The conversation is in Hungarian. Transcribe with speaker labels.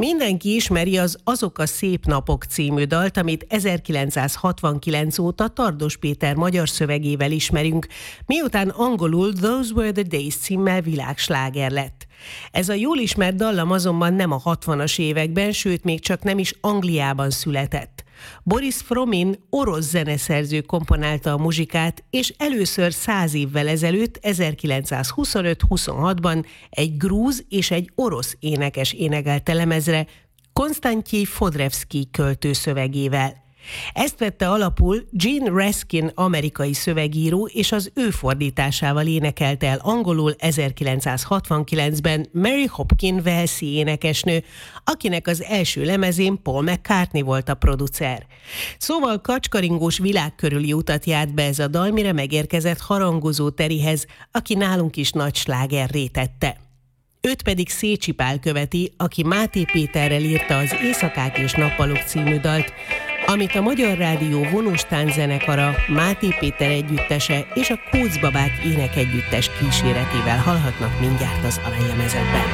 Speaker 1: Mindenki ismeri az Azok a szép napok című dalt, amit 1969 óta Tardos Péter magyar szövegével ismerünk, miután angolul Those Were the Days címmel világsláger lett. Ez a jól ismert dallam azonban nem a 60-as években, sőt még csak nem is Angliában született. Boris Fromin orosz zeneszerző komponálta a muzsikát, és először 100 évvel ezelőtt, 1925-26-ban egy grúz és egy orosz énekes énekelte lemezre, Konstantij Fodrevszkij költő szövegével. Ezt vette alapul Gene Raskin amerikai szövegíró, és az ő fordításával énekelte el angolul 1969-ben Mary Hopkin walesi énekesnő, akinek az első lemezén Paul McCartney volt a producer. Szóval kacskaringós világ körüli utat járt be ez a dal, mire megérkezett Harangozó Terihez, aki nálunk is nagy slágerré tette. Őt pedig Szécsi Pál követi, aki Máté Péterrel írta az Éjszakák és nappalok című dalt, amit a Magyar Rádió vonós tánczenekara, Máté Péter együttese és a Kócz Babák énekegyüttes kíséretével hallhatnak mindjárt az aranylemezetben.